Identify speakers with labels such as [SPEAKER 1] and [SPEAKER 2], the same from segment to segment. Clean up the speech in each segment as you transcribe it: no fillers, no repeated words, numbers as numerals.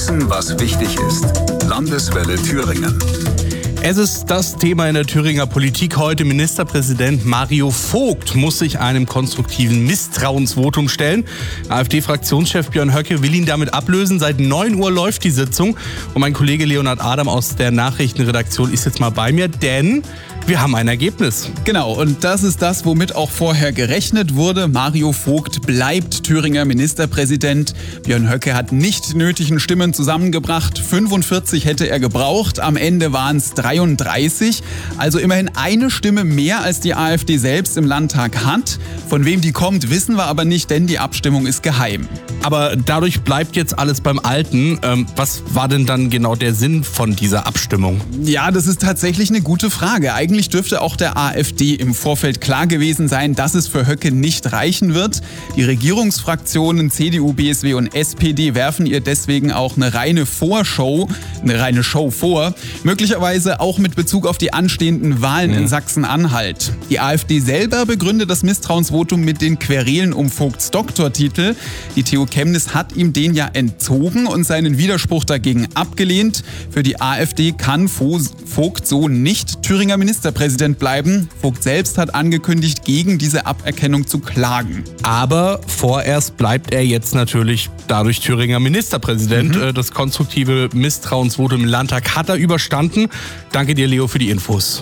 [SPEAKER 1] Wissen, was wichtig ist. Landeswelle Thüringen.
[SPEAKER 2] Es ist das Thema in der Thüringer Politik heute. Ministerpräsident Mario Vogt muss sich einem konstruktiven Misstrauensvotum stellen. AfD-Fraktionschef Björn Höcke will ihn damit ablösen. Seit 9 Uhr läuft die Sitzung. Und mein Kollege Leonhard Adam aus der Nachrichtenredaktion ist jetzt mal bei mir, denn wir haben ein Ergebnis.
[SPEAKER 3] Genau, und das ist das, womit auch vorher gerechnet wurde. Mario Vogt bleibt Thüringer Ministerpräsident. Björn Höcke hat nicht die nötigen Stimmen zusammengebracht. 45 hätte er gebraucht. Am Ende waren es 33. Also immerhin eine Stimme mehr, als die AfD selbst im Landtag hat. Von wem die kommt, wissen wir aber nicht, denn die Abstimmung ist geheim.
[SPEAKER 2] Aber dadurch bleibt jetzt alles beim Alten. Was war denn dann genau der Sinn von dieser Abstimmung?
[SPEAKER 3] Ja, das ist tatsächlich eine gute Frage. Eigentlich dürfte auch der AfD im Vorfeld klar gewesen sein, dass es für Höcke nicht reichen wird. Die Regierungsfraktionen CDU, BSW und SPD werfen ihr deswegen auch eine reine Show vor. Möglicherweise auch mit Bezug auf die anstehenden Wahlen in Sachsen-Anhalt. Die AfD selber begründet das Misstrauensvotum mit den Querelen um Vogts Doktortitel. Die TU Chemnitz hat ihm den ja entzogen und seinen Widerspruch dagegen abgelehnt. Für die AfD kann Vogt so nicht Thüringer Ministerpräsident bleiben. Vogt selbst hat angekündigt, gegen diese Aberkennung zu klagen.
[SPEAKER 2] Aber vorerst bleibt er jetzt natürlich dadurch Thüringer Ministerpräsident. Das konstruktive Misstrauensvotum im Landtag hat er überstanden. Danke dir, Leo, für die Infos.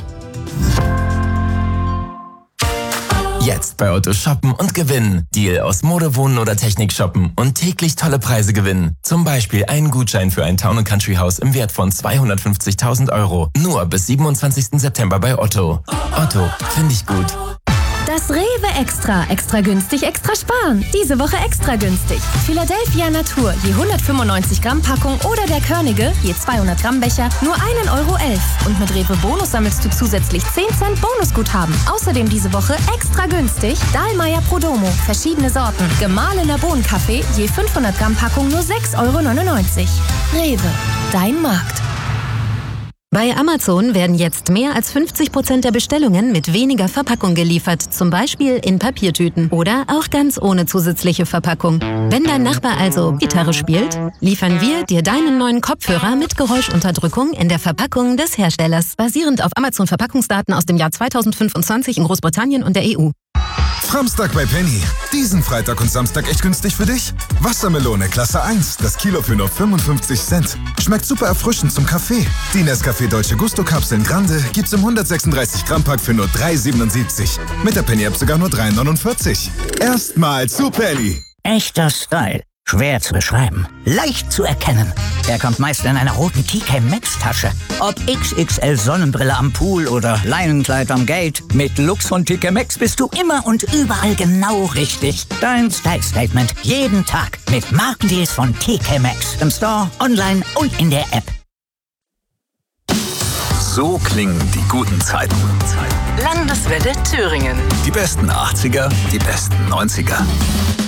[SPEAKER 4] Jetzt bei Otto shoppen und gewinnen. Deal aus Mode, Wohnen oder Technik shoppen und täglich tolle Preise gewinnen. Zum Beispiel einen Gutschein für ein Town & Country Haus im Wert von 250.000 €. Nur bis 27. September bei Otto. Otto, finde ich gut.
[SPEAKER 5] Das Rewe Extra. Extra günstig, extra sparen. Diese Woche extra günstig. Philadelphia Natur, je 195 Gramm Packung oder der Körnige, je 200 Gramm Becher, nur 1,11 €. Und mit Rewe Bonus sammelst du zusätzlich 10 Cent Bonusguthaben. Außerdem diese Woche extra günstig Dahlmeier Prodomo, verschiedene Sorten, gemahlener Bohnenkaffee, je 500 Gramm Packung nur 6,99 €. Rewe, dein Markt.
[SPEAKER 6] Bei Amazon werden jetzt mehr als 50% der Bestellungen mit weniger Verpackung geliefert, zum Beispiel in Papiertüten oder auch ganz ohne zusätzliche Verpackung. Wenn dein Nachbar also Gitarre spielt, liefern wir dir deinen neuen Kopfhörer mit Geräuschunterdrückung in der Verpackung des Herstellers, basierend auf Amazon-Verpackungsdaten aus dem Jahr 2025 in Großbritannien und der EU.
[SPEAKER 7] Samstag bei Penny. Diesen Freitag und Samstag echt günstig für dich? Wassermelone Klasse 1, das Kilo für nur 55 Cent. Schmeckt super erfrischend zum Kaffee. Die Nescafé Dolce Gusto Kapseln Grande gibt's im 136 Gramm Pack für nur 3,77. Mit der Penny App sogar nur 3,49. Erstmal zu Penny.
[SPEAKER 8] Echter Style. Schwer zu beschreiben. Leicht zu erkennen. Er kommt meist in einer roten TK Maxx Tasche. Ob XXL Sonnenbrille am Pool oder Leinenkleid am Gate. Mit Lux von TK Maxx bist du immer und überall genau richtig. Dein Style Statement jeden Tag mit Markendeals von TK Maxx. Im Store, online und in der App.
[SPEAKER 1] So klingen die guten Zeiten.
[SPEAKER 9] Landeswelle Thüringen.
[SPEAKER 1] Die besten 80er, die besten 90er.